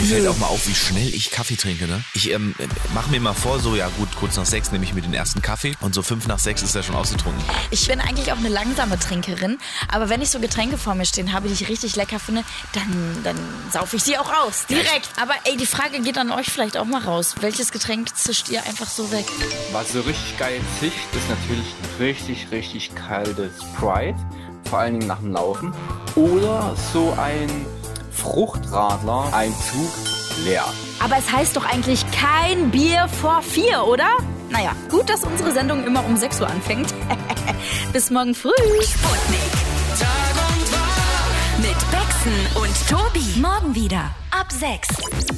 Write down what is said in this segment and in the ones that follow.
fällt auch mal auf, wie schnell ich Kaffee trinke, ne? Ich mache mir mal vor, so ja gut, kurz nach 6 nehme ich mir den ersten Kaffee und so 5 nach 6 ist er schon ausgetrunken. Ich bin eigentlich auch eine langsame Trinkerin, aber wenn ich so Getränke vor mir stehen habe, die ich richtig lecker finde, dann saufe ich sie auch aus, direkt. Aber ey, die Frage geht an euch vielleicht auch mal raus. Welches Getränk zischt ihr einfach so weg? Was so richtig geil zischt, ist natürlich ein richtig kaltes Sprite, vor allen Dingen nach dem Laufen. Oder so ein Fruchtradler, ein Zug leer. Aber es heißt doch eigentlich kein Bier vor 4, oder? Naja, gut, dass unsere Sendung immer um 6 Uhr anfängt. Bis morgen früh. Sputnik. Tag und Wach. Mit Bexen und Tobi. Morgen wieder. Ab 6.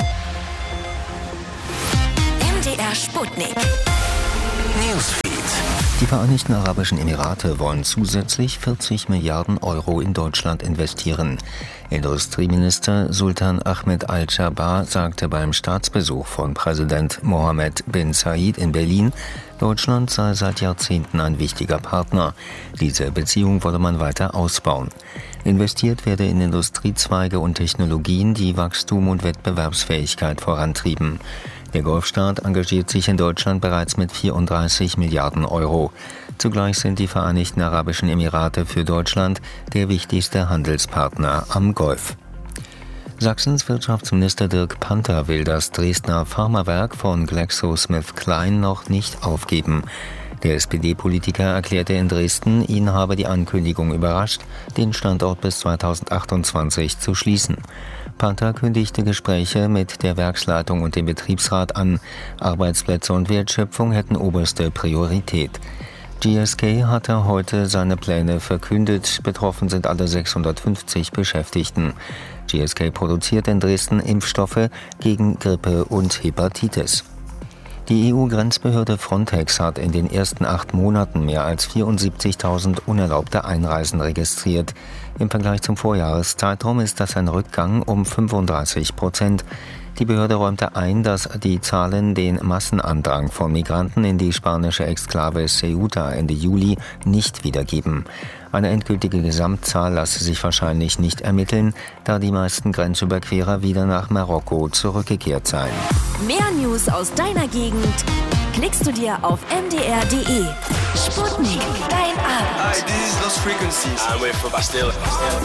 MDR Sputnik. Newsfeed. Die Vereinigten Arabischen Emirate wollen zusätzlich 40 Milliarden Euro in Deutschland investieren. Industrieminister Sultan Ahmed Al-Jaber sagte beim Staatsbesuch von Präsident Mohammed bin Zayed in Berlin, Deutschland sei seit Jahrzehnten ein wichtiger Partner. Diese Beziehung wolle man weiter ausbauen. Investiert werde in Industriezweige und Technologien, die Wachstum und Wettbewerbsfähigkeit vorantrieben. Der Golfstaat engagiert sich in Deutschland bereits mit 34 Milliarden Euro. Zugleich sind die Vereinigten Arabischen Emirate für Deutschland der wichtigste Handelspartner am Golf. Sachsens Wirtschaftsminister Dirk Panther will das Dresdner Pharmawerk von GlaxoSmithKline noch nicht aufgeben. Der SPD-Politiker erklärte in Dresden, ihn habe die Ankündigung überrascht, den Standort bis 2028 zu schließen. Panther kündigte Gespräche mit der Werksleitung und dem Betriebsrat an. Arbeitsplätze und Wertschöpfung hätten oberste Priorität. GSK hatte heute seine Pläne verkündet. Betroffen sind alle 650 Beschäftigten. GSK produziert in Dresden Impfstoffe gegen Grippe und Hepatitis. Die EU-Grenzbehörde Frontex hat in den ersten 8 Monaten mehr als 74.000 unerlaubte Einreisen registriert. Im Vergleich zum Vorjahreszeitraum ist das ein Rückgang um 35%. Die Behörde räumte ein, dass die Zahlen den Massenandrang von Migranten in die spanische Exklave Ceuta Ende Juli nicht wiedergeben. Eine endgültige Gesamtzahl lasse sich wahrscheinlich nicht ermitteln, da die meisten Grenzüberquerer wieder nach Marokko zurückgekehrt seien. Mehr News aus deiner Gegend klickst du dir auf mdr.de. Sputnik, dein Abend. Hi, this is Lost Frequencies. I'm with Bastille.